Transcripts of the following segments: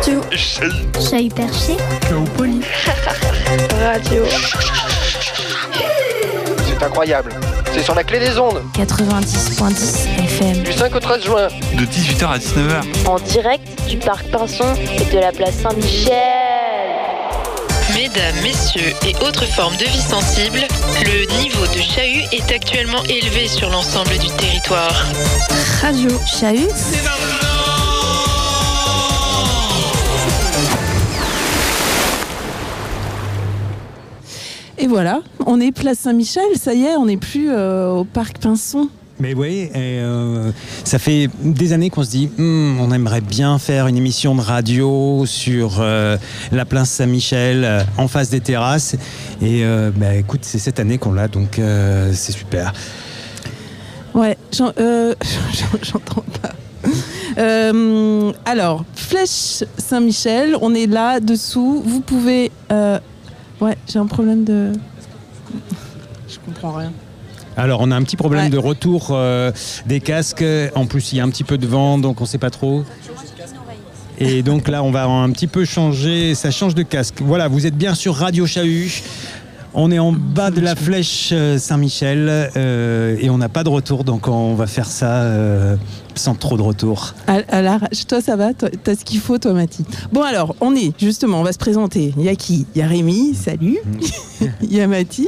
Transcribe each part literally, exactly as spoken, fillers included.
Radio. Chahut perché. Chaos poli. Radio. C'est incroyable. C'est sur la clé des ondes. quatre-vingt-dix virgule dix F M. Du cinq au treize juin. De dix-huit heures à dix-neuf heures. En direct du parc Pinson et de la place Saint-Michel. Mesdames, messieurs et autres formes de vie sensible, le niveau de chahut est actuellement élevé sur l'ensemble du territoire. Radio Chahut. Et voilà, on est place Saint-Michel, ça y est, on n'est plus euh, au parc Pinson. Mais oui, et euh, ça fait des années qu'on se dit hm, on aimerait bien faire une émission de radio sur euh, la place Saint-Michel, euh, en face des terrasses. Et euh, bah, écoute, c'est cette année qu'on l'a, donc euh, c'est super. Ouais, j'en, euh, j'entends pas. Euh, alors, Flèche Saint-Michel, on est là dessous. Vous pouvez. Euh, ouais, j'ai un problème de. Je comprends rien. Alors, on a un petit problème ouais. de retour euh, des casques. En plus, il y a un petit peu de vent, donc on ne sait pas trop. Et donc là, on va un petit peu changer. Ça change de casque. Voilà, vous êtes bien sur Radio Chahut. On est en bas de la Flèche Saint-Michel euh, et on n'a pas de retour, donc on va faire ça euh, sans trop de retour. Alors, toi, ça va? T'as ce qu'il faut, toi, Mathie? Bon, alors, on est, justement, on va se présenter. Il y a qui? Il y a Rémi, salut. Il y a Mathie.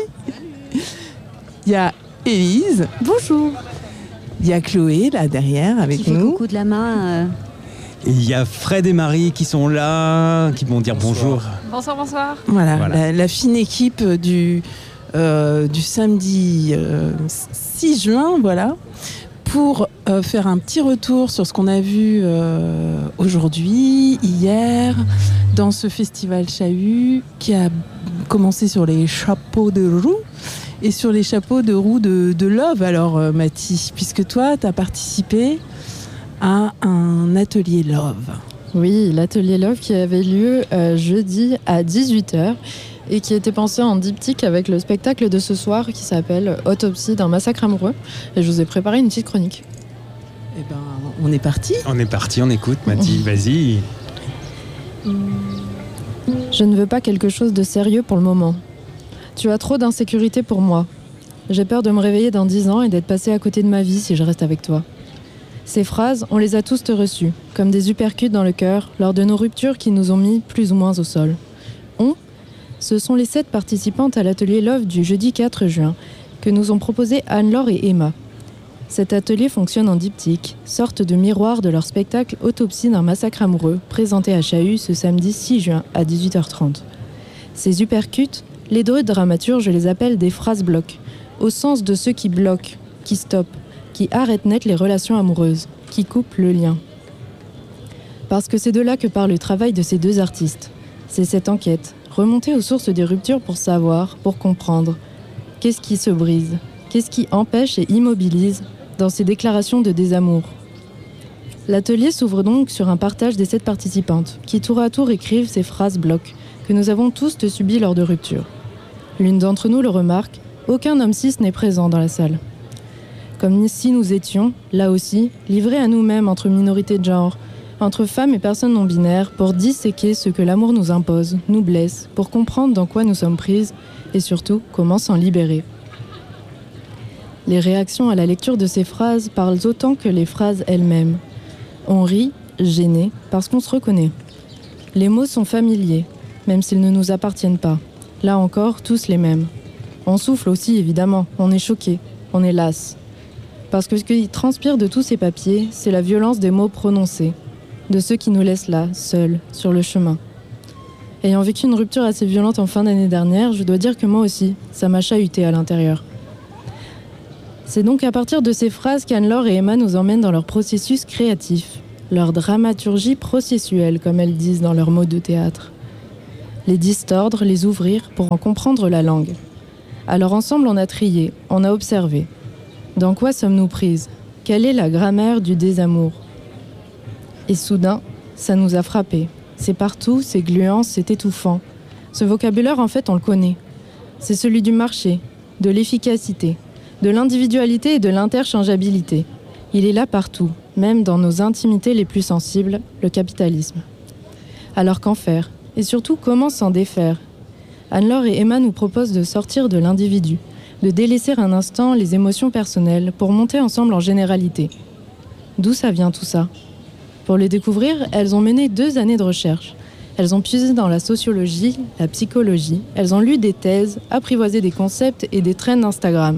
Il y a Élise. Bonjour. Il y a Chloé, là, derrière, avec qui nous. fait coucou de la main. Euh... Et il y a Fred et Marie qui sont là, qui vont dire bonjour. Bonsoir, bonsoir. Voilà, voilà. La, la fine équipe du, euh, du samedi euh, six juin, voilà, pour euh, faire un petit retour sur ce qu'on a vu euh, aujourd'hui, hier, dans ce festival Chahut, qui a commencé sur les chapeaux de roue. Et sur les chapeaux de roue de, de Love, alors euh, Mathie, puisque toi, tu as participé à un atelier Love. Oui, l'atelier Love qui avait lieu euh, jeudi à dix-huit heures et qui était pensé en diptyque avec le spectacle de ce soir qui s'appelle Autopsie d'un massacre amoureux. Et je vous ai préparé une petite chronique. Eh ben, on est parti. On est parti, on écoute, Mathie, vas-y. Je ne veux pas quelque chose de sérieux pour le moment. Tu as trop d'insécurité pour moi. J'ai peur de me réveiller dans dix ans et d'être passé à côté de ma vie si je reste avec toi. Ces phrases, on les a tous reçues, comme des uppercuts dans le cœur, lors de nos ruptures qui nous ont mis plus ou moins au sol. On, ce sont les sept participantes à l'atelier Love du jeudi quatre juin, que nous ont proposé Anne-Laure et Emma. Cet atelier fonctionne en diptyque, sorte de miroir de leur spectacle Autopsie d'un massacre amoureux, présenté à Chahut ce samedi six juin à dix-huit heures trente. Ces uppercuts, les deux dramaturges les appellent des phrases blocs, au sens de ceux qui bloquent, qui stoppent, qui arrêtent net les relations amoureuses, qui coupent le lien. Parce que c'est de là que part le travail de ces deux artistes. C'est cette enquête, remonter aux sources des ruptures pour savoir, pour comprendre. Qu'est-ce qui se brise? Qu'est-ce qui empêche et immobilise dans ces déclarations de désamour? L'atelier s'ouvre donc sur un partage des sept participantes, qui tour à tour écrivent ces phrases blocs, que nous avons tous subies lors de ruptures. L'une d'entre nous le remarque, aucun homme cis n'est présent dans la salle. Comme si nous étions, là aussi, livrés à nous-mêmes entre minorités de genre, entre femmes et personnes non-binaires, pour disséquer ce que l'amour nous impose, nous blesse, pour comprendre dans quoi nous sommes prises, et surtout, comment s'en libérer. Les réactions à la lecture de ces phrases parlent autant que les phrases elles-mêmes. On rit, gêné, parce qu'on se reconnaît. Les mots sont familiers, même s'ils ne nous appartiennent pas. Là encore, tous les mêmes. On souffle aussi, évidemment, on est choqué, on est lasse. Parce que ce qui transpire de tous ces papiers, c'est la violence des mots prononcés, de ceux qui nous laissent là, seuls, sur le chemin. Ayant vécu une rupture assez violente en fin d'année dernière, je dois dire que moi aussi, ça m'a chahuté à l'intérieur. C'est donc à partir de ces phrases qu'Anne-Laure et Emma nous emmènent dans leur processus créatif, leur dramaturgie processuelle, comme elles disent dans leurs mots de théâtre. Les distordre, les ouvrir pour en comprendre la langue. Alors ensemble, on a trié, on a observé. Dans quoi sommes-nous prises? Quelle est la grammaire du désamour? Et soudain, ça nous a frappés. C'est partout, c'est gluant, c'est étouffant. Ce vocabulaire, en fait, on le connaît. C'est celui du marché, de l'efficacité, de l'individualité et de l'interchangeabilité. Il est là partout, même dans nos intimités les plus sensibles, le capitalisme. Alors qu'en faire ? Et surtout, comment s'en défaire ? Anne-Laure et Emma nous proposent de sortir de l'individu, de délaisser un instant les émotions personnelles pour monter ensemble en généralité. D'où ça vient tout ça ? Pour le découvrir, elles ont mené deux années de recherche. Elles ont puisé dans la sociologie, la psychologie, elles ont lu des thèses, apprivoisé des concepts et des trends d'Instagram.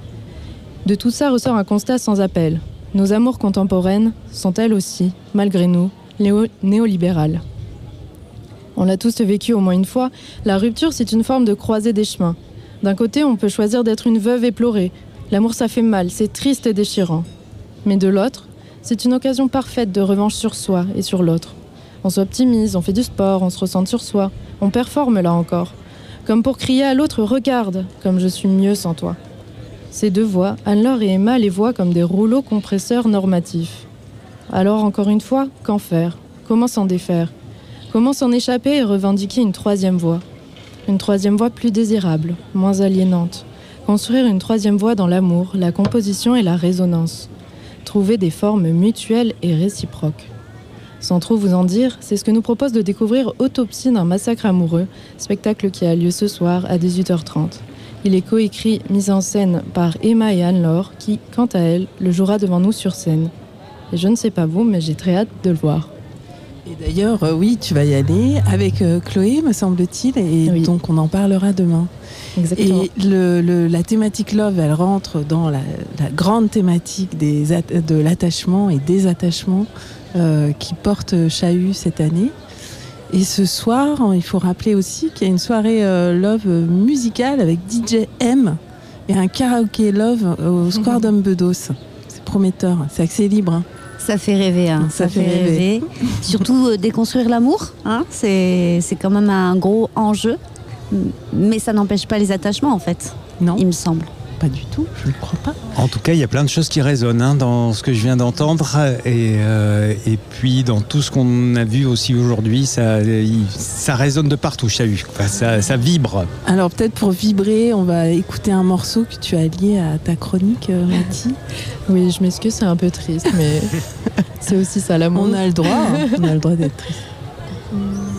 De tout ça ressort un constat sans appel. Nos amours contemporaines sont elles aussi, malgré nous, néo- néolibérales. On l'a tous vécu au moins une fois, la rupture c'est une forme de croisée des chemins. D'un côté, on peut choisir d'être une veuve éplorée. L'amour ça fait mal, c'est triste et déchirant. Mais de l'autre, c'est une occasion parfaite de revanche sur soi et sur l'autre. On s'optimise, on fait du sport, on se ressent sur soi, on performe là encore. Comme pour crier à l'autre « Regarde, comme je suis mieux sans toi ». Ces deux voix, Anne-Laure et Emma les voient comme des rouleaux compresseurs normatifs. Alors encore une fois, qu'en faire ? Comment s'en défaire ? Comment s'en échapper et revendiquer une troisième voie ? Une troisième voie plus désirable, moins aliénante. Construire une troisième voie dans l'amour, la composition et la résonance. Trouver des formes mutuelles et réciproques. Sans trop vous en dire, c'est ce que nous propose de découvrir Autopsie d'un massacre amoureux, spectacle qui a lieu ce soir à dix-huit heures trente. Il est coécrit, mis en scène par Emma et Anne-Laure, qui, quant à elle, le jouera devant nous sur scène. Et je ne sais pas vous, mais j'ai très hâte de le voir. Et d'ailleurs, euh, oui, tu vas y aller avec euh, Chloé, me semble-t-il, et Oui. donc on en parlera demain. Exactement. Et le, le, la thématique love, elle rentre dans la, la grande thématique des at- de l'attachement et des attachements euh, qui porte Chahut cette année. Et ce soir, il faut rappeler aussi qu'il y a une soirée euh, love musicale avec D J M et un karaoké love au Square Dom Bedos. C'est prometteur, c'est accès libre. Hein. Ça fait rêver, hein. Ça ça, fait fait rêver. rêver. Surtout euh, déconstruire l'amour, hein. c'est, c'est quand même un gros enjeu. Mais ça n'empêche pas les attachements, en fait, Non, il me semble. pas du tout, je ne crois pas. En tout cas, il y a plein de choses qui résonnent hein, dans ce que je viens d'entendre et, euh, et puis dans tout ce qu'on a vu aussi aujourd'hui, ça, il- ça résonne de partout, Chahut. Enfin, ça, ça vibre. Alors peut-être pour vibrer, on va écouter un morceau que tu as lié à ta chronique, euh, Mathie. Oui, je m'excuse, c'est un peu triste, mais c'est aussi ça l'amour. On a le droit, hein. On a le droit d'être triste.